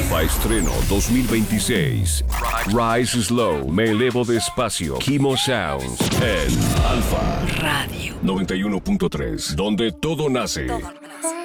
Alfa Estreno 2026. Rise Slow, me elevo despacio. Kimo Sounds en Alfa Radio 91.3, donde todo nace.